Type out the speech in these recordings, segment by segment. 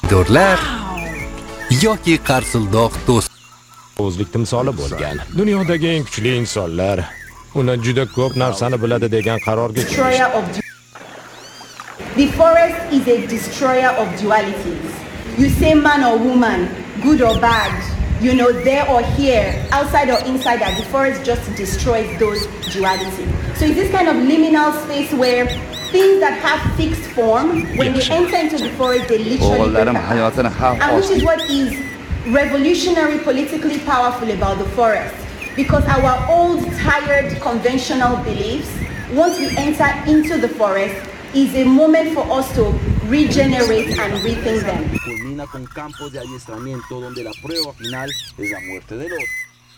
xaridorlar yoki qarsildoq do'st. O'zlik timsoli bo'lgan. Dunyodagi eng kuchli insonlar uni juda ko'p narsani biladi degan qarorga kelishdi. The forest is a destroyer of dualities. You say man or woman, good or bad, you know, there or here, outside or inside, that the forest just destroys those dualities. So it's this kind of liminal space where things that have fixed form, when they enter into the forest, they literally break apart. And which is what is revolutionary, politically powerful about the forest. Because our old, tired, conventional beliefs, once we enter into the forest, is a moment for us to regenerate and rethink them. Culmina con campos de adiestramiento donde la prueba final es la muerte del otro.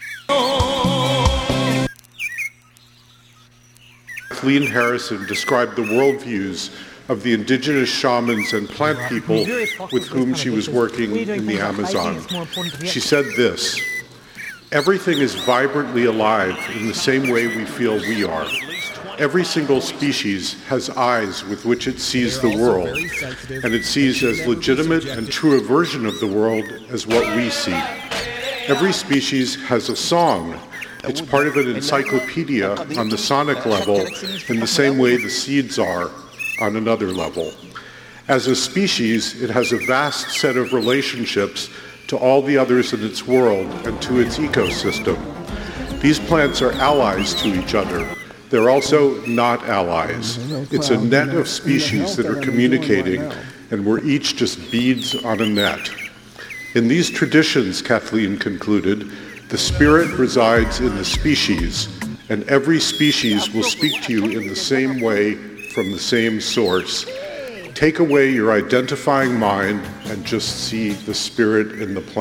Kathleen Harrison described the worldviews of the indigenous shamans and plant people with whom she was working in the Amazon. She said this: everything is vibrantly alive in the same way we feel we are. Every single species has eyes with which it sees the world, and it sees as legitimate and true a version of the world as what we see. Every species has a song. It's part of an encyclopedia on the sonic level in the same way the seeds are on another level. As a species, it has a vast set of relationships to all the others in its world and to its ecosystem. These plants are allies to each other. They're also not allies. It's a net of species that are communicating, and we're each just beads on a net. In these traditions, Kathleen concluded, the spirit resides in the species, and every species will speak to you in the same way from the same source. Take away your identifying mind and just see the spirit in the plant.